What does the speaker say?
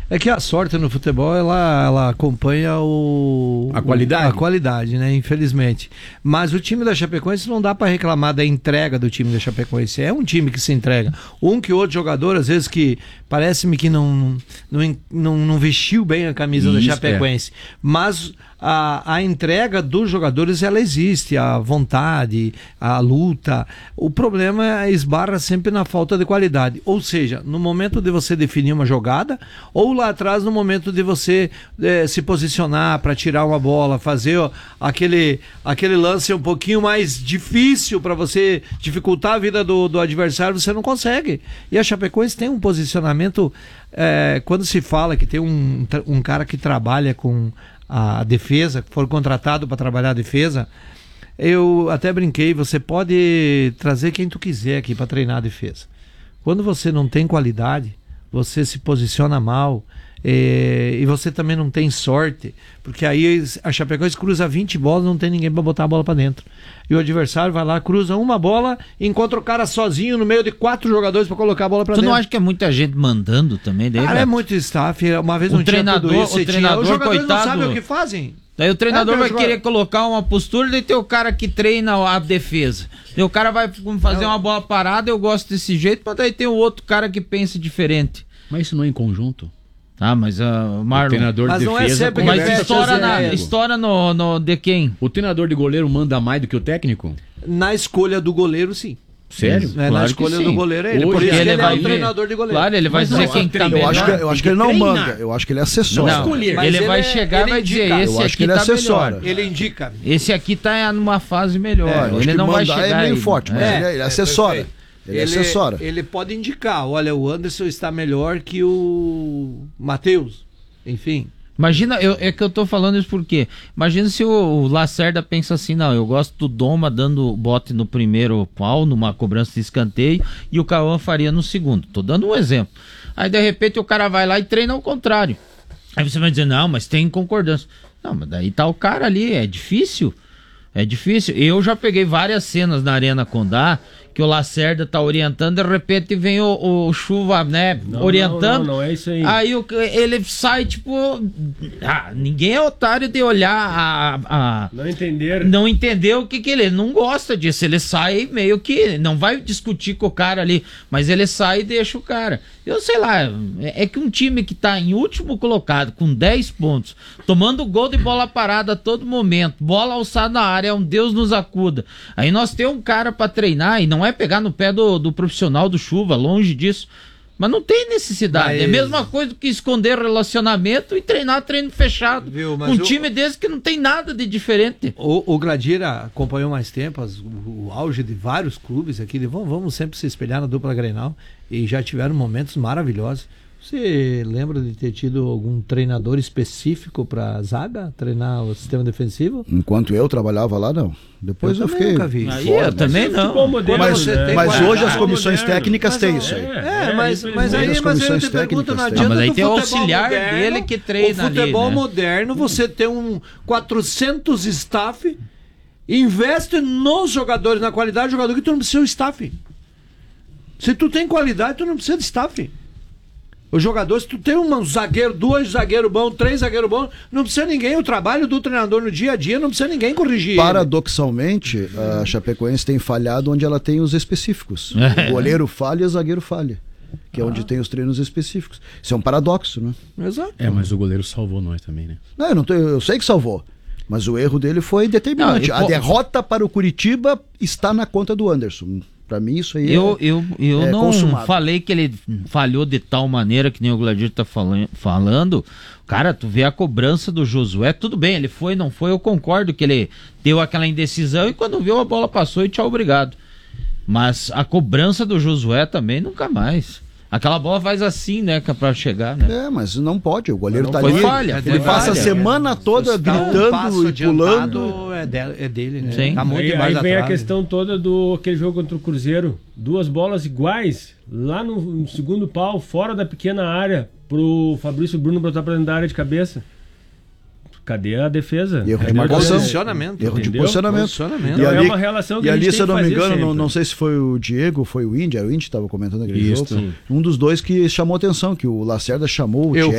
É que a sorte no futebol, ela acompanha a qualidade, né? Infelizmente. Mas o time da Chapecoense não dá para reclamar da entrega do time da Chapecoense. É um time que se entrega. Um que outro jogador, às vezes, que parece-me que não vestiu bem a camisa da Chapecoense. Mas a entrega dos jogadores, ela existe. A vontade, a luta. O problema esbarra sempre na falta de qualidade. Ou seja, no momento de você definir uma jogada, ou lá atrás no momento de você se posicionar para tirar uma bola, fazer aquele lance um pouquinho mais difícil para você dificultar a vida do adversário, você não consegue. E a Chapecoense tem um posicionamento, quando se fala que tem um cara que trabalha com a defesa, que for contratado para trabalhar a defesa, eu até brinquei, você pode trazer quem tu quiser aqui para treinar a defesa. Quando você não tem qualidade, você se posiciona mal, e você também não tem sorte, porque aí a Chapecoense cruza 20 bolas, não tem ninguém para botar a bola para dentro, e o adversário vai lá, cruza uma bola, encontra o cara sozinho no meio de 4 jogadores para colocar a bola para dentro. Tu não acha que é muita gente mandando também? Daí, é muito staff, uma vez o treinador, os jogadores coitado, não sabem o que fazem. Daí o treinador vai querer colocar uma postura, daí tem o cara que treina a defesa. Daí o cara vai fazer uma bola parada, eu gosto desse jeito, mas daí tem o outro cara que pensa diferente. Mas isso não é em conjunto? Ah, mas Marlon... O treinador de defesa... Não é sempre, mas estoura no de quem? O treinador de goleiro manda mais do que o técnico? Na escolha do goleiro, sim. Sério? Claro, na escolha do goleiro é ele. Por isso ele é o treinador de goleiro. Claro, ele vai dizer quem tá melhor. Eu acho que ele não manda, eu acho que ele assessora. Não, ele vai chegar e vai dizer, esse aqui tá melhor. Ele indica. Esse aqui tá numa fase melhor. Ele não vai chegar... É meio forte, mas ele assessora. Ele pode indicar, olha, o Anderson está melhor que o Matheus. Enfim... Imagina, é que eu tô falando isso porque imagina se o Lacerda pensa assim, não, eu gosto do Doma dando bote no primeiro pau, numa cobrança de escanteio, e o Cauã faria no segundo. Tô dando um exemplo. Aí de repente o cara vai lá e treina ao contrário. Aí você vai dizer, não, mas tem concordância. Não, mas daí tá o cara ali, é difícil. É difícil. Eu já peguei várias cenas na Arena Condá que o Lacerda tá orientando, de repente vem o Chuva, né, orientando. Não é isso aí. Aí ele sai, tipo... ninguém é otário de olhar Não entender o que ele... Não gosta disso. Ele sai meio que... Não vai discutir com o cara ali, mas ele sai e deixa o cara. Eu sei lá, é que um time que tá em último colocado, com 10 pontos, tomando gol de bola parada a todo momento, bola alçada na área, é um Deus nos acuda. Aí nós temos um cara pra treinar, e não é pegar no pé do profissional do Chuva, longe disso. Mas não tem necessidade. É a mesma coisa que esconder relacionamento e treinar treino fechado. Um time desse que não tem nada de diferente. O Gradira acompanhou mais tempo o auge de vários clubes aqui. Vamos sempre se espelhar na dupla Grenal. E já tiveram momentos maravilhosos. Você lembra de ter tido algum treinador específico para zaga, treinar o sistema defensivo? Enquanto eu trabalhava lá, não. Depois eu fiquei... Nunca vi. Eu também não. Mas hoje as comissões técnicas têm isso aí. Mas aí eu te pergunto, não adianta. Mas aí tem o auxiliar dele que treina ali. O futebol moderno, você tem 400 staff, investe nos jogadores, na qualidade do jogador, que tu não precisa de staff. Se tu tem qualidade, tu não precisa de staff. Os jogadores, tu tem um zagueiro, 2 zagueiros bons, 3 zagueiros bons, não precisa ninguém, o trabalho do treinador no dia a dia, não precisa ninguém corrigir. Paradoxalmente, a Chapecoense tem falhado onde ela tem os específicos. O goleiro falha e o zagueiro falha. Que é onde tem os treinos específicos. Isso é um paradoxo, né? Exato. Mas o goleiro salvou nós também, né? Não, eu sei que salvou. Mas o erro dele foi determinante. A derrota para o Curitiba está na conta do Anderson. Pra mim isso aí eu não consumado. Falei que ele falhou de tal maneira que nem o Gladir tá falando. Cara, tu vê a cobrança do Josué, tudo bem, ele foi, não foi, eu concordo que ele deu aquela indecisão e quando viu a bola passou e tchau, obrigado. Mas a cobrança do Josué também nunca mais. Aquela bola faz assim, né, pra chegar, né? Mas não pode, o goleiro tá ali. Ele passa a semana toda gritando e pulando. É dele, né? Sim. Tá muito Aí mais vem atrás, a questão toda do aquele jogo contra o Cruzeiro. 2 bolas iguais, lá no segundo pau, fora da pequena área, pro Fabrício Bruno botar pra dentro da área de cabeça. Cadê a defesa? Erro de marcação. Posicionamento. Erro de posicionamento. E ali, é uma relação que a gente tem se eu não me engano, sempre. não sei se foi o Diego, foi o Indy, era o Indy que estava comentando aquele jogo. Um dos dois que chamou atenção, que o Lacerda chamou o